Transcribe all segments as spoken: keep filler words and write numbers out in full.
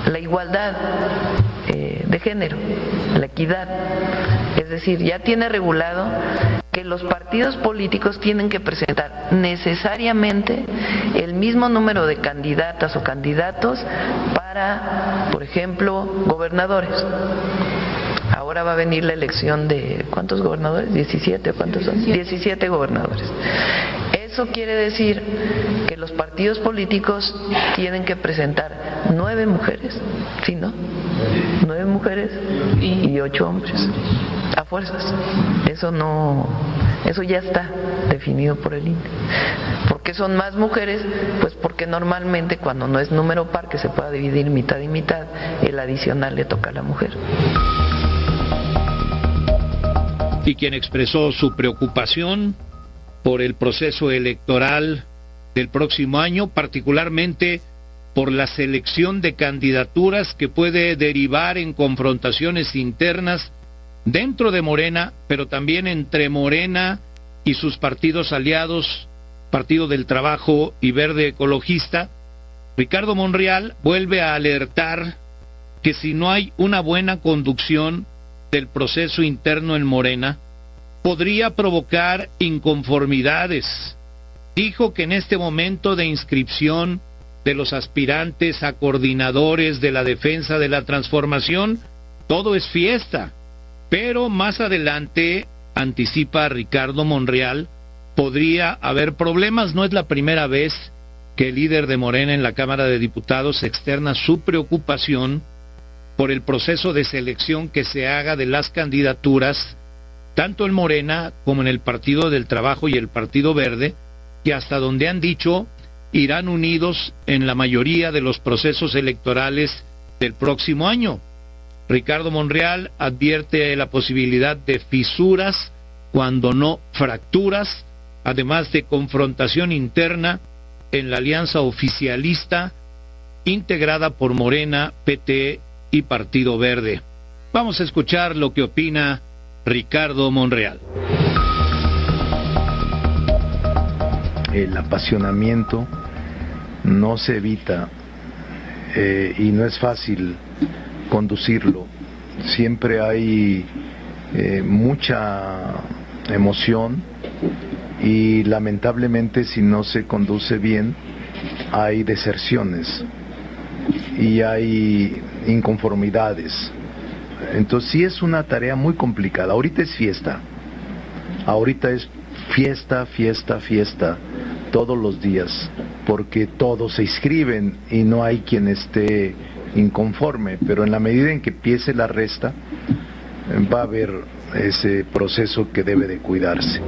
la igualdad eh, de género, la equidad. Es decir, ya tiene regulado que los partidos políticos tienen que presentar necesariamente el mismo número de candidatas o candidatos para, por ejemplo, gobernadores. Ahora va a venir la elección de, ¿cuántos gobernadores? ¿diecisiete? ¿Cuántos son? diecisiete gobernadores. Eso quiere decir que los partidos políticos tienen que presentar nueve mujeres, ¿sí, no? Nueve mujeres y ocho hombres, a fuerzas. Eso no, eso ya está definido por el I N E. ¿Por qué son más mujeres? Pues porque normalmente cuando no es número par, que se pueda dividir mitad y mitad, el adicional le toca a la mujer. Y quien expresó su preocupación por el proceso electoral del próximo año, particularmente por la selección de candidaturas que puede derivar en confrontaciones internas dentro de Morena, pero también entre Morena y sus partidos aliados, Partido del Trabajo y Verde Ecologista. Ricardo Monreal vuelve a alertar que si no hay una buena conducción del proceso interno en Morena, podría provocar inconformidades. Dijo que en este momento de inscripción de los aspirantes a coordinadores de la defensa de la transformación, todo es fiesta, pero más adelante, anticipa Ricardo Monreal, podría haber problemas. No es la primera vez que el líder de Morena en la Cámara de Diputados externa su preocupación por el proceso de selección que se haga de las candidaturas, tanto en Morena como en el Partido del Trabajo y el Partido Verde, que hasta donde han dicho irán unidos en la mayoría de los procesos electorales del próximo año. Ricardo Monreal advierte la posibilidad de fisuras, cuando no fracturas, además de confrontación interna en la alianza oficialista integrada por Morena, P T y Partido Verde. Vamos a escuchar lo que opina Ricardo Monreal. El apasionamiento no se evita eh, y no es fácil conducirlo. Siempre hay eh, mucha emoción y lamentablemente si no se conduce bien hay deserciones y hay inconformidades. Entonces sí es una tarea muy complicada. Ahorita es fiesta, ahorita es fiesta, fiesta, fiesta, todos los días, porque todos se inscriben y no hay quien esté inconforme, pero en la medida en que empiece la resta, va a haber ese proceso que debe de cuidarse.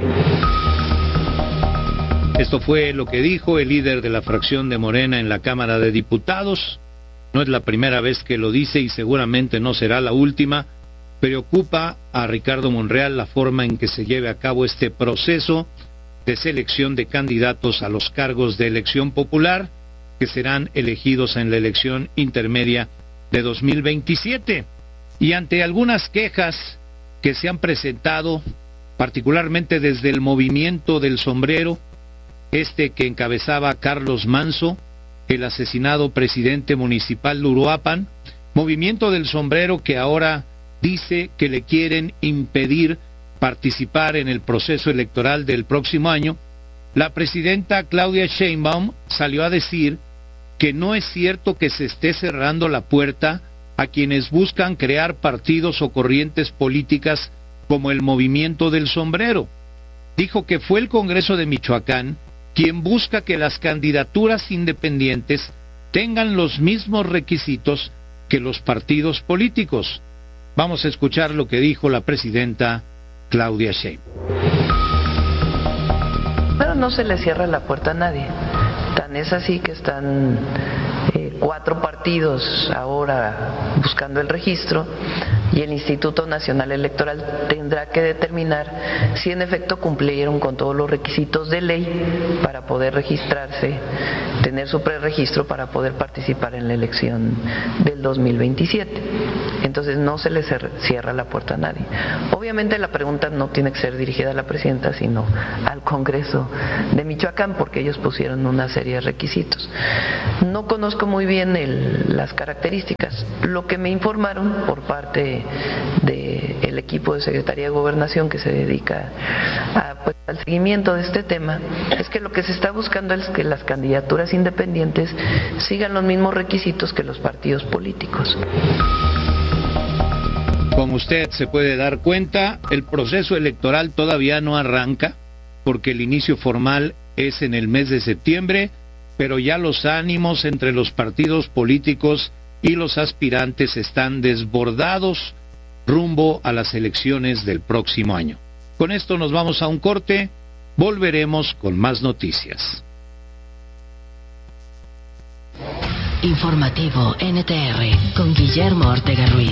Esto fue lo que dijo el líder de la fracción de Morena en la Cámara de Diputados. No es la primera vez que lo dice y seguramente no será la última. Preocupa a Ricardo Monreal la forma en que se lleve a cabo este proceso de selección de candidatos a los cargos de elección popular que serán elegidos en la elección intermedia de dos mil veintisiete. Y ante algunas quejas que se han presentado, particularmente desde el movimiento del sombrero, este que encabezaba Carlos Manso, el asesinado presidente municipal de Uruapan, movimiento del sombrero que ahora dice que le quieren impedir participar en el proceso electoral del próximo año, la presidenta Claudia Sheinbaum salió a decir que no es cierto que se esté cerrando la puerta a quienes buscan crear partidos o corrientes políticas como el movimiento del sombrero. Dijo que fue el Congreso de Michoacán quien busca que las candidaturas independientes tengan los mismos requisitos que los partidos políticos. Vamos a escuchar lo que dijo la presidenta Claudia Sheinbaum. Pero no se le cierra la puerta a nadie. Tan es así que están eh, cuatro partidos ahora buscando el registro y el Instituto Nacional Electoral tendrá que determinar si en efecto cumplieron con todos los requisitos de ley para poder registrarse, tener su preregistro para poder participar en la elección del dos mil veintisiete. Entonces no se le cierra la puerta a nadie. Obviamente la pregunta no tiene que ser dirigida a la presidenta, sino al Congreso de Michoacán, porque ellos pusieron una serie de requisitos. No conozco muy bien el, las características. Lo que me informaron por parte del equipo de Secretaría de Gobernación que se dedica a, pues, al seguimiento de este tema es que lo que se está buscando es que las candidaturas independientes sigan los mismos requisitos que los partidos políticos. Como usted se puede dar cuenta, el proceso electoral todavía no arranca porque el inicio formal es en el mes de septiembre, pero ya los ánimos entre los partidos políticos y los aspirantes están desbordados rumbo a las elecciones del próximo año. Con esto nos vamos a un corte, volveremos con más noticias. Informativo N T R con Guillermo Ortega Ruiz.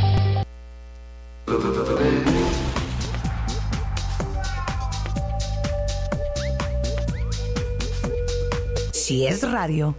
Si es radio,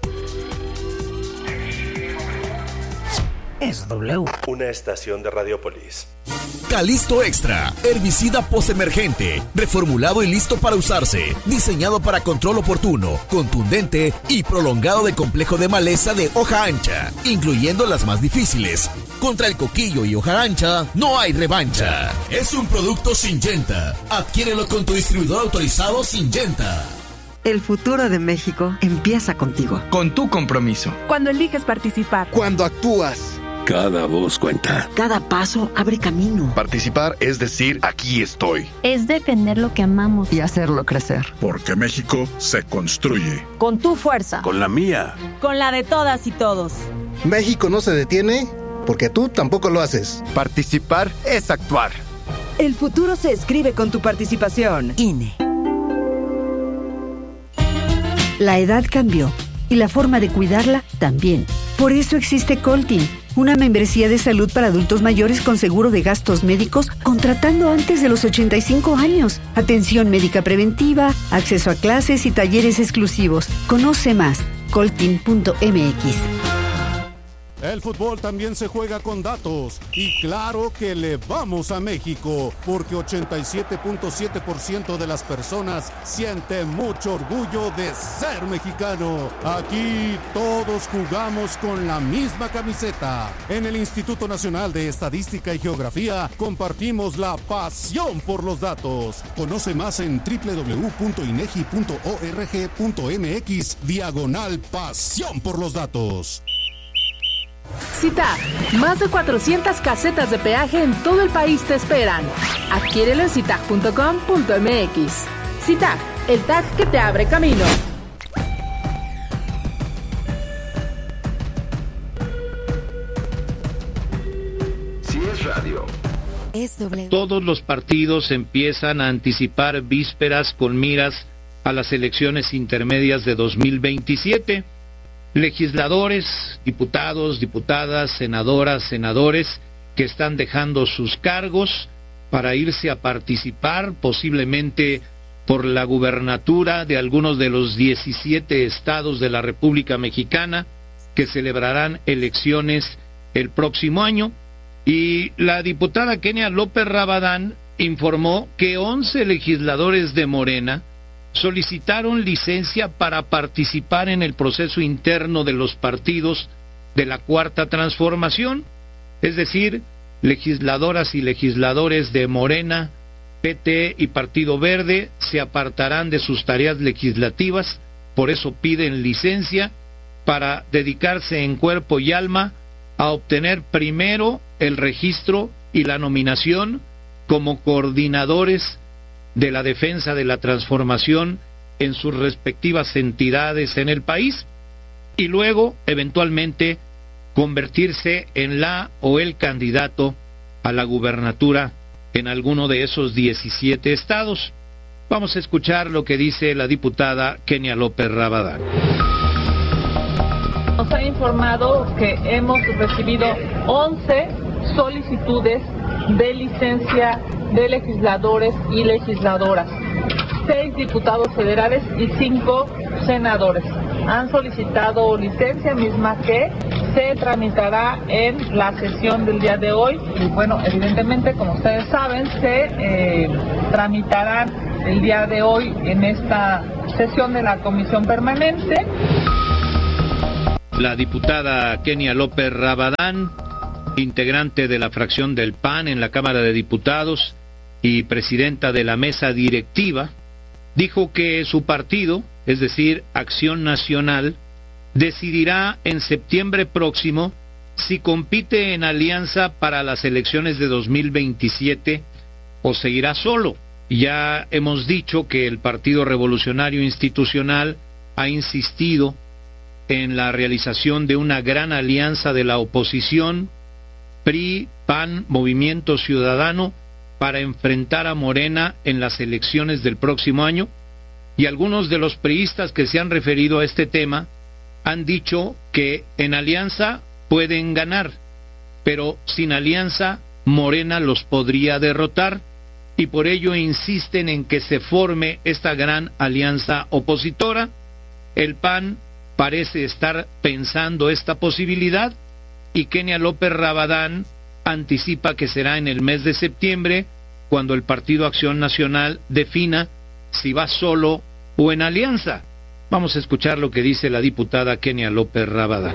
es W. Una estación de Radiopolis. Calisto Extra, herbicida postemergente, reformulado y listo para usarse, diseñado para control oportuno, contundente y prolongado de complejo de maleza de hoja ancha, incluyendo las más difíciles. Contra el coquillo y hoja ancha, no hay revancha. Es un producto Syngenta. Adquiérelo con tu distribuidor autorizado Syngenta. El futuro de México empieza contigo. Con tu compromiso. Cuando eliges participar. Cuando actúas. Cada voz cuenta. Cada paso abre camino. Participar es decir, aquí estoy. Es defender lo que amamos. Y hacerlo crecer. Porque México se construye. Con tu fuerza. Con la mía. Con la de todas y todos. México no se detiene porque tú tampoco lo haces. Participar es actuar. El futuro se escribe con tu participación. I N E. La edad cambió y la forma de cuidarla también. Por eso existe Coltin, una membresía de salud para adultos mayores con seguro de gastos médicos contratando antes de los ochenta y cinco años. Atención médica preventiva, acceso a clases y talleres exclusivos. Conoce más, coltin punto m x. El fútbol también se juega con datos y claro que le vamos a México porque ochenta y siete punto siete por ciento de las personas sienten mucho orgullo de ser mexicano. Aquí todos jugamos con la misma camiseta. En el Instituto Nacional de Estadística y Geografía compartimos la pasión por los datos. Conoce más en doble u doble u doble u punto inegi punto org punto m x diagonal pasión por los datos. CITAG, más de cuatrocientas casetas de peaje en todo el país te esperan. Adquiérelo en citag punto com punto m x. CITAG, el tag que te abre camino. Si es radio, es W. Todos los partidos empiezan a anticipar vísperas con miras a las elecciones intermedias de dos mil veintisiete. Legisladores, diputados, diputadas, senadoras, senadores que están dejando sus cargos para irse a participar posiblemente por la gubernatura de algunos de los diecisiete estados de la República Mexicana que celebrarán elecciones el próximo año. Y la diputada Kenia López Rabadán informó que once legisladores de Morena solicitaron licencia para participar en el proceso interno de los partidos de la Cuarta Transformación, es decir, legisladoras y legisladores de Morena, P T y Partido Verde se apartarán de sus tareas legislativas, por eso piden licencia para dedicarse en cuerpo y alma a obtener primero el registro y la nominación como coordinadores de la defensa de la transformación en sus respectivas entidades en el país y luego, eventualmente, convertirse en la o el candidato a la gubernatura en alguno de esos diecisiete estados. Vamos a escuchar lo que dice la diputada Kenia López Rabadán. Nos han informado que hemos recibido once solicitudes de licencia de legisladores y legisladoras, seis diputados federales y cinco senadores. Han solicitado licencia misma que se tramitará en la sesión del día de hoy. Y bueno, evidentemente, como ustedes saben, se eh, tramitarán el día de hoy en esta sesión de la Comisión Permanente. La diputada Kenia López Rabadán, integrante de la fracción del P A N en la Cámara de Diputados y presidenta de la mesa directiva, dijo que su partido, es decir, Acción Nacional, decidirá en septiembre próximo si compite en alianza para las elecciones de dos mil veintisiete o seguirá solo. Ya hemos dicho que el Partido Revolucionario Institucional ha insistido en la realización de una gran alianza de la oposición, P R I, P A N, Movimiento Ciudadano, para enfrentar a Morena en las elecciones del próximo año, y algunos de los priistas que se han referido a este tema han dicho que en alianza pueden ganar, pero sin alianza Morena los podría derrotar, y por ello insisten en que se forme esta gran alianza opositora. El P A N parece estar pensando esta posibilidad, y Kenia López Rabadán anticipa que será en el mes de septiembre cuando el Partido Acción Nacional defina si va solo o en alianza. Vamos a escuchar lo que dice la diputada Kenia López Rabadán.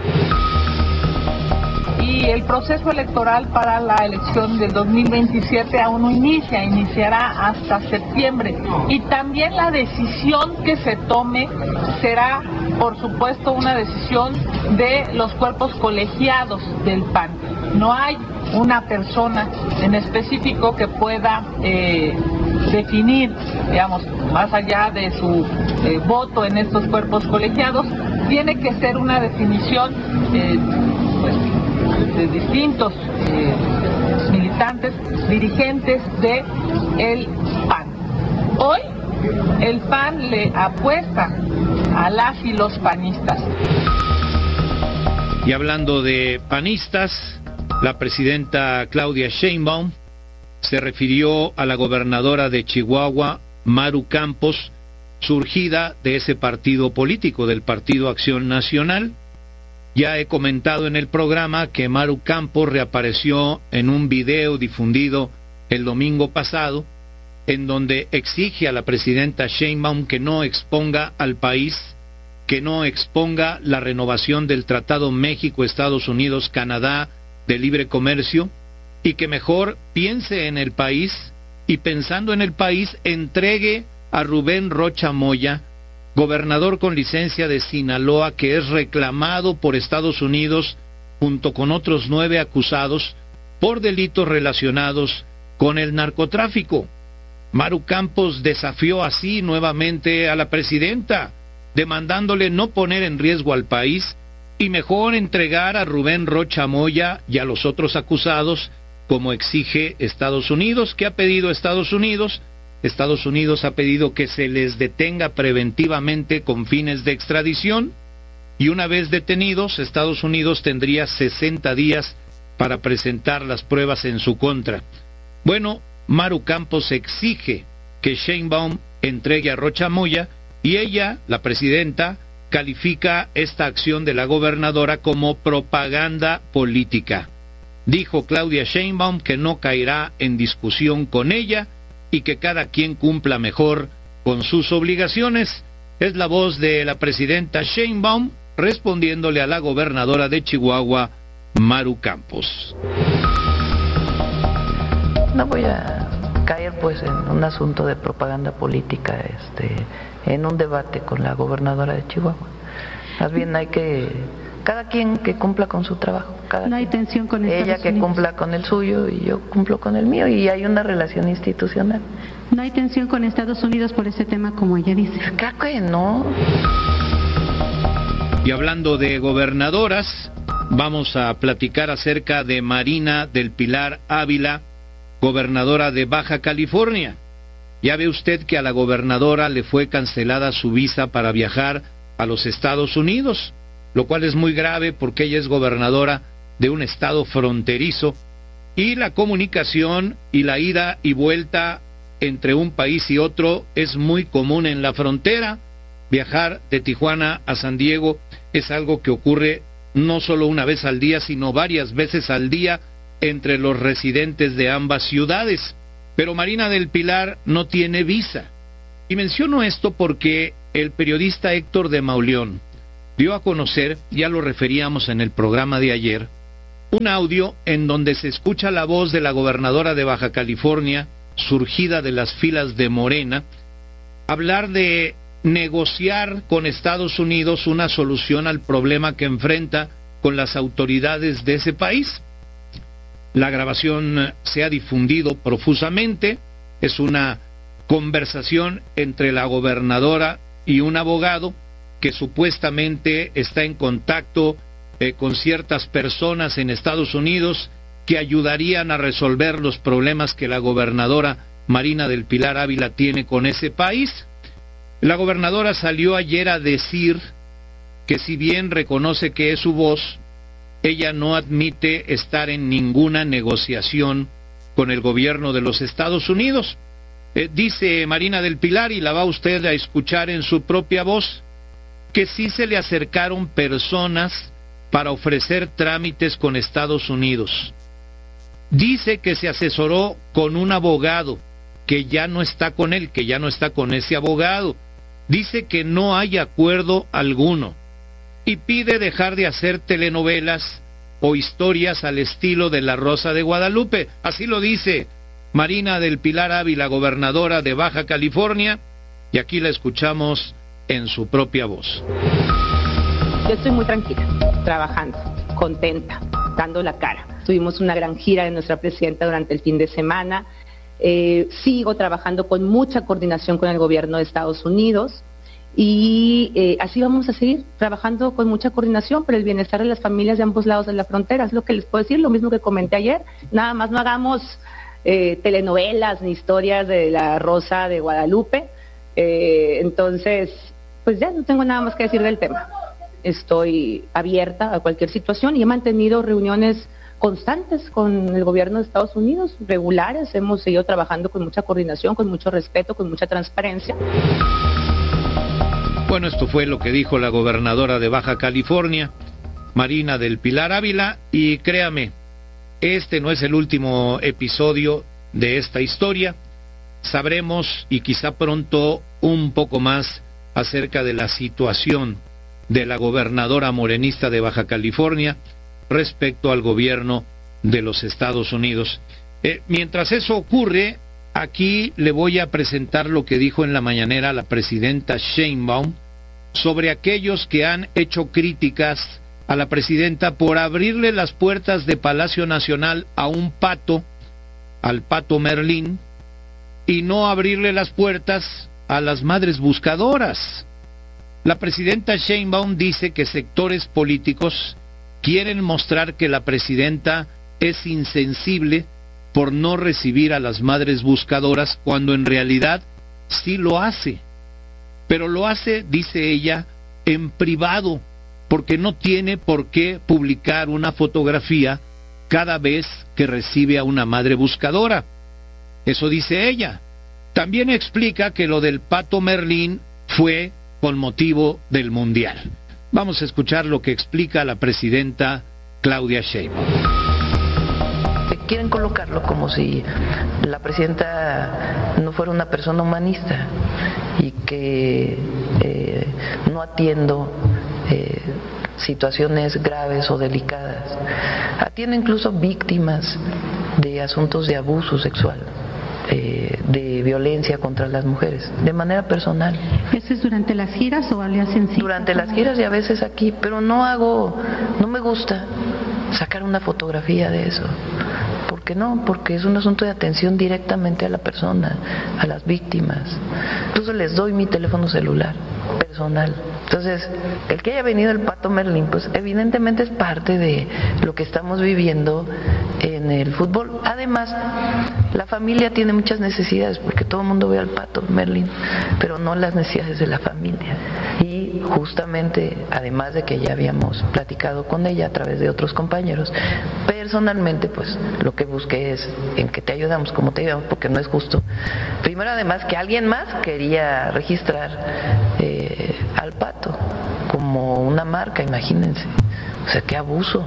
Y el proceso electoral para la elección del dos mil veintisiete aún no inicia, iniciará hasta septiembre. Y también la decisión que se tome será, por supuesto, una decisión de los cuerpos colegiados del P A N. No hay una persona en específico que pueda eh, definir, digamos, más allá de su eh, voto en estos cuerpos colegiados. Tiene que ser una definición eh, pues, de distintos eh, militantes, dirigentes de el P A N. Hoy el P A N le apuesta a las y los panistas. Y hablando de panistas, la presidenta Claudia Sheinbaum se refirió a la gobernadora de Chihuahua, Maru Campos, surgida de ese partido político, del Partido Acción Nacional. Ya he comentado en el programa que Maru Campos reapareció en un video difundido el domingo pasado, en donde exige a la presidenta Sheinbaum que no exponga al país, que no exponga la renovación del Tratado México-Estados Unidos-Canadá de libre comercio, y que mejor piense en el país, y pensando en el país entregue a Rubén Rocha Moya, gobernador con licencia de Sinaloa, que es reclamado por Estados Unidos junto con otros nueve acusados por delitos relacionados con el narcotráfico. Maru Campos desafió así nuevamente a la presidenta, demandándole no poner en riesgo al país y mejor entregar a Rubén Rocha Moya y a los otros acusados, como exige Estados Unidos. ¿Qué ha pedido Estados Unidos? Estados Unidos ha pedido que se les detenga preventivamente con fines de extradición, y una vez detenidos, Estados Unidos tendría sesenta días para presentar las pruebas en su contra. Bueno, Maru Campos exige que Sheinbaum entregue a Rocha Moya, y ella, la presidenta, califica esta acción de la gobernadora como propaganda política. Dijo Claudia Sheinbaum que no caerá en discusión con ella y que cada quien cumpla mejor con sus obligaciones. Es la voz de la presidenta Sheinbaum respondiéndole a la gobernadora de Chihuahua, Maru Campos. No voy a caer pues en un asunto de propaganda política, este, en un debate con la gobernadora de Chihuahua. Más bien hay que, cada quien que cumpla con su trabajo, cada no hay tensión con ella Estados que Unidos. cumpla con el suyo y yo cumplo con el mío, y hay una relación institucional. No hay tensión con Estados Unidos por ese tema, como ella dice. Claro que no. Y hablando de gobernadoras, vamos a platicar acerca de Marina del Pilar Ávila, gobernadora de Baja California. Ya ve usted que a la gobernadora le fue cancelada su visa para viajar a los Estados Unidos, lo cual es muy grave porque ella es gobernadora de un estado fronterizo, y la comunicación y la ida y vuelta entre un país y otro es muy común en la frontera. Viajar de Tijuana a San Diego es algo que ocurre no solo una vez al día, sino varias veces al día entre los residentes de ambas ciudades. Pero Marina del Pilar no tiene visa. Y menciono esto porque el periodista Héctor de Mauleón dio a conocer, ya lo referíamos en el programa de ayer, un audio en donde se escucha la voz de la gobernadora de Baja California, surgida de las filas de Morena, hablar de negociar con Estados Unidos una solución al problema que enfrenta con las autoridades de ese país. La grabación se ha difundido profusamente, es una conversación entre la gobernadora y un abogado que supuestamente está en contacto eh, con ciertas personas en Estados Unidos que ayudarían a resolver los problemas que la gobernadora Marina del Pilar Ávila tiene con ese país. La gobernadora salió ayer a decir que si bien reconoce que es su voz, ella no admite estar en ninguna negociación con el gobierno de los Estados Unidos. Eh, dice Marina del Pilar, y la va usted a escuchar en su propia voz, que sí se le acercaron personas para ofrecer trámites con Estados Unidos. Dice que se asesoró con un abogado, que ya no está con él, que ya no está con ese abogado. Dice que no hay acuerdo alguno y pide dejar de hacer telenovelas o historias al estilo de La Rosa de Guadalupe. Así lo dice Marina del Pilar Ávila, gobernadora de Baja California, y aquí la escuchamos en su propia voz. Yo estoy muy tranquila, trabajando, contenta, dando la cara. Tuvimos una gran gira de nuestra presidenta durante el fin de semana. Eh, sigo trabajando con mucha coordinación con el gobierno de Estados Unidos y eh, así vamos a seguir trabajando con mucha coordinación por el bienestar de las familias de ambos lados de la frontera. Es lo que les puedo decir, lo mismo que comenté ayer. Nada más no hagamos eh, telenovelas ni historias de La Rosa de Guadalupe. Eh, entonces, pues ya no tengo nada más que decir del tema. Estoy abierta a cualquier situación y he mantenido reuniones constantes con el gobierno de Estados Unidos, regulares. Hemos seguido trabajando con mucha coordinación, con mucho respeto, con mucha transparencia. Bueno, esto fue lo que dijo la gobernadora de Baja California, Marina del Pilar Ávila, y créame, este no es el último episodio de esta historia. Sabremos, y quizá pronto, un poco más acerca de la situación de la gobernadora morenista de Baja California respecto al gobierno de los Estados Unidos. Eh, mientras eso ocurre, aquí le voy a presentar lo que dijo en la mañanera la presidenta Sheinbaum sobre aquellos que han hecho críticas a la presidenta por abrirle las puertas de Palacio Nacional a un pato, al pato Merlín, y no abrirle las puertas a las madres buscadoras. La presidenta Sheinbaum dice que sectores políticos quieren mostrar que la presidenta es insensible por no recibir a las madres buscadoras, cuando en realidad sí lo hace. Pero lo hace, dice ella, en privado, porque no tiene por qué publicar una fotografía cada vez que recibe a una madre buscadora. Eso dice ella. También explica que lo del pato Merlín fue con motivo del Mundial. Vamos a escuchar lo que explica la presidenta Claudia Sheinbaum. Quieren colocarlo como si la presidenta no fuera una persona humanista y que eh, no atiendo eh, situaciones graves o delicadas. Atiendo incluso víctimas de asuntos de abuso sexual, eh, de violencia contra las mujeres, de manera personal. ¿Eso es durante las giras o le hacen cita? Durante las giras y a veces aquí, pero no hago, no me gusta sacar una fotografía de eso. ¿Por qué no? Porque es un asunto de atención directamente a la persona, a las víctimas. Incluso les doy mi teléfono celular personal. Entonces, el que haya venido el pato Merlín, pues evidentemente es parte de lo que estamos viviendo en el fútbol. Además, la familia tiene muchas necesidades, porque todo el mundo ve al pato Merlín, pero no las necesidades de la familia. Y justamente, además de que ya habíamos platicado con ella a través de otros compañeros, personalmente, pues lo que busqué es en que te ayudamos, como te ayudamos, porque no es justo. Primero, además, que alguien más quería registrar eh, al pato como una marca, imagínense. O sea, qué abuso.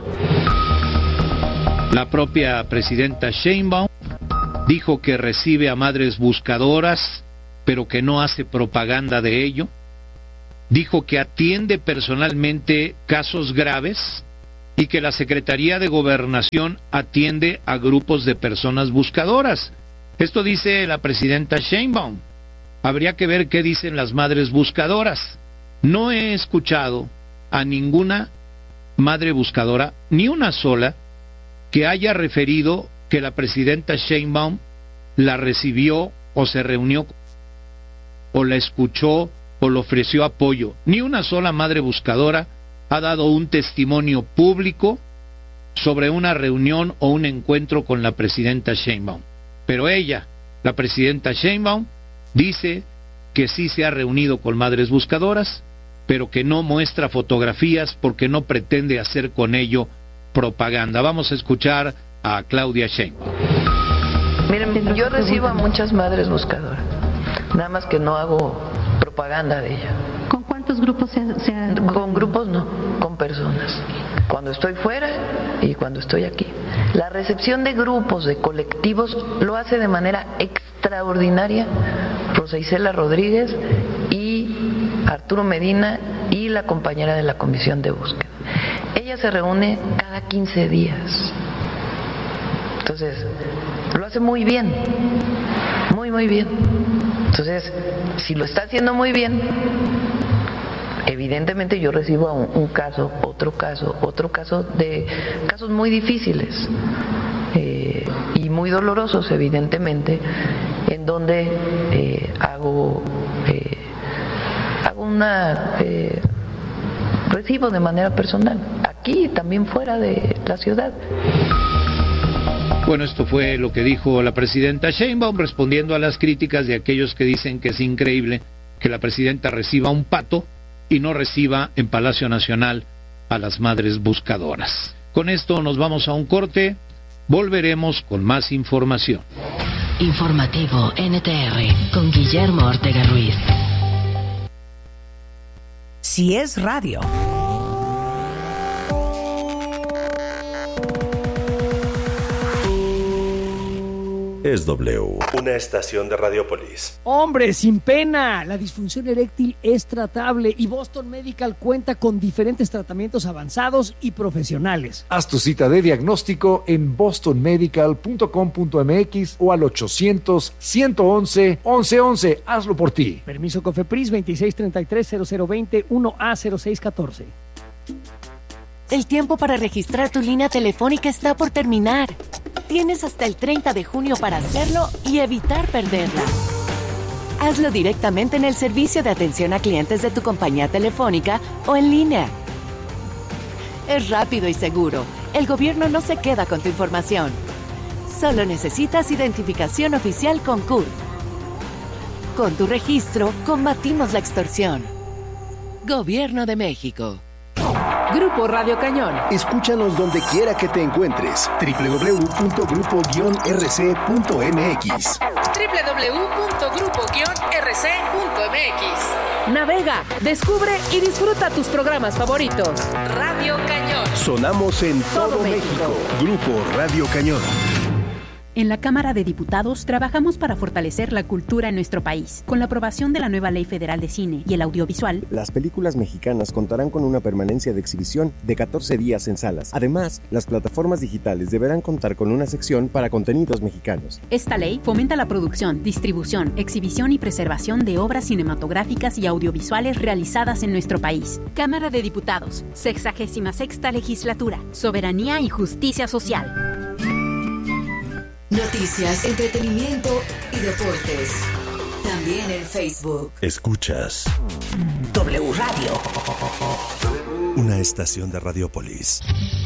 La propia presidenta Sheinbaum dijo que recibe a madres buscadoras, pero que no hace propaganda de ello. Dijo que atiende personalmente casos graves y que la Secretaría de Gobernación atiende a grupos de personas buscadoras. Esto dice la presidenta Sheinbaum. Habría que ver qué dicen las madres buscadoras. No he escuchado a ninguna madre buscadora, ni una sola, que haya referido que la presidenta Sheinbaum la recibió o se reunió o la escuchó o le ofreció apoyo. Ni una sola madre buscadora ha dado un testimonio público sobre una reunión o un encuentro con la presidenta Sheinbaum. Pero ella, la presidenta Sheinbaum, dice que sí se ha reunido con madres buscadoras, pero que no muestra fotografías porque no pretende hacer con ello propaganda. Vamos a escuchar a Claudia Sheinbaum. Miren, yo recibo a muchas madres buscadoras, nada más que no hago propaganda de ella. ¿Con cuántos grupos se, se ha... Con grupos no, con personas. Cuando estoy fuera y cuando estoy aquí. La recepción de grupos, de colectivos, lo hace de manera extraordinaria Rosa Isela Rodríguez y Arturo Medina y la compañera de la Comisión de Búsqueda. Ella se reúne cada quince días. Entonces, lo hace muy bien, muy, muy bien. Entonces, si lo está haciendo muy bien, evidentemente yo recibo un, un caso, otro caso, otro caso, de casos muy difíciles eh, y muy dolorosos, evidentemente, en donde eh, hago, eh, hago una... Eh, recibo de manera personal, aquí y también fuera de la ciudad. Bueno, esto fue lo que dijo la presidenta Sheinbaum respondiendo a las críticas de aquellos que dicen que es increíble que la presidenta reciba un pato y no reciba en Palacio Nacional a las madres buscadoras. Con esto nos vamos a un corte, volveremos con más información. Informativo N T R con Guillermo Ortega Ruiz. Si es radio. Es W. Una estación de Radiopolis. Hombre, sin pena. La disfunción eréctil es tratable y Boston Medical cuenta con diferentes tratamientos avanzados y profesionales. Haz tu cita de diagnóstico en boston medical punto com punto m x o al ochocientos, ciento once, once once. Hazlo por ti. Permiso COFEPRIS veintiséis treinta y tres cero cero veinte uno A cero seis catorce. El tiempo para registrar tu línea telefónica está por terminar. Tienes hasta el treinta de junio para hacerlo y evitar perderla. Hazlo directamente en el servicio de atención a clientes de tu compañía telefónica o en línea. Es rápido y seguro. El gobierno no se queda con tu información. Solo necesitas identificación oficial con C U R. Con tu registro, combatimos la extorsión. Gobierno de México. Grupo Radio Cañón. Escúchanos donde quiera que te encuentres. doble u doble u doble u punto grupo guion r c punto m x. doble u doble u doble u punto grupo guion r c punto m x. Navega, descubre y disfruta tus programas favoritos. Radio Cañón. Sonamos en todo, todo México. México. Grupo Radio Cañón. En la Cámara de Diputados trabajamos para fortalecer la cultura en nuestro país. Con la aprobación de la nueva Ley Federal de Cine y el Audiovisual, las películas mexicanas contarán con una permanencia de exhibición de catorce días en salas. Además, las plataformas digitales deberán contar con una sección para contenidos mexicanos. Esta ley fomenta la producción, distribución, exhibición y preservación de obras cinematográficas y audiovisuales realizadas en nuestro país. Cámara de Diputados, sexagésima sexta Legislatura, Soberanía y Justicia Social. Noticias, entretenimiento y deportes. También en Facebook. Escuchas W Radio. Una estación de Radiopolis.